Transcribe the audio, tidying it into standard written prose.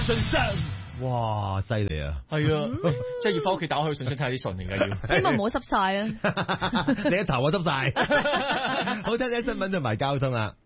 信箱。哇，犀利啊！ 係啊，即係要翻屋企打開信箱睇下啲信嚟㗎要。 希望唔好濕晒啊！ 你一頭啊濕晒。好，睇睇新聞同埋交通啊。